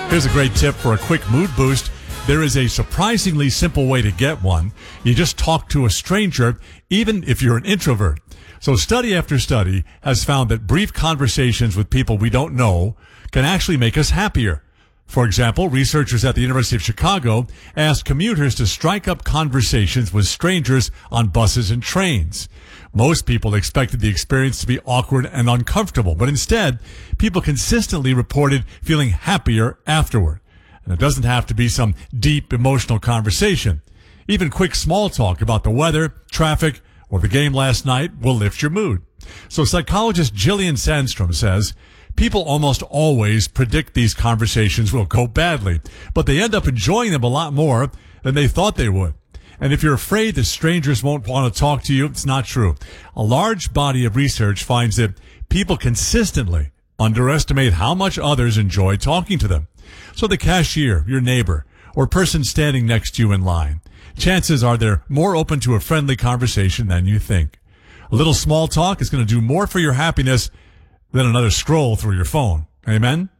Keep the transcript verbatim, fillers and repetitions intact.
Here's a great tip for a quick mood boost. There is a surprisingly simple way to get one. You just talk to a stranger, even if you're an introvert. So study after study has found that brief conversations with people we don't know can actually make us happier. For example, researchers at the University of Chicago asked commuters to strike up conversations with strangers on buses and trains. Most people expected the experience to be awkward and uncomfortable, but instead, people consistently reported feeling happier afterward. And it doesn't have to be some deep emotional conversation. Even quick small talk about the weather, traffic, or the game last night will lift your mood. So psychologist Jillian Sandstrom says, people almost always predict these conversations will go badly, but they end up enjoying them a lot more than they thought they would. And if you're afraid that strangers won't want to talk to you, it's not true. A large body of research finds that people consistently underestimate how much others enjoy talking to them. So the cashier, your neighbor, or person standing next to you in line, chances are they're more open to a friendly conversation than you think. A little small talk is going to do more for your happiness than another scroll through your phone. Amen?